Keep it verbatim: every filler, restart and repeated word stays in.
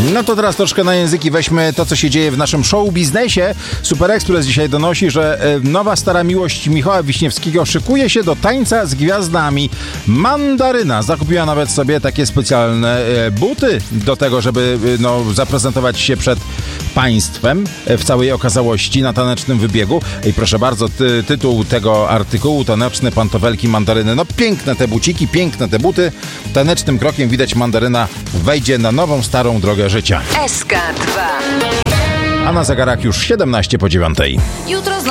No to teraz troszkę na języki weźmy to, co się dzieje w naszym show biznesie. Super Express dzisiaj donosi, że nowa stara miłość Michała Wiśniewskiego szykuje się do tańca z gwiazdami. Mandaryna zakupiła nawet sobie takie specjalne buty do tego, żeby no, zaprezentować się przed państwem w całej okazałości na tanecznym wybiegu. I proszę bardzo, ty, tytuł tego artykułu: taneczne pantofel Mandaryny. No piękne te buciki, piękne te buty. Tanecznym krokiem widać, Mandaryna wejdzie na nową, starą drogę życia. S K dwa. A na zegarach już siedemnaście po dziewiątej. Jutro znowu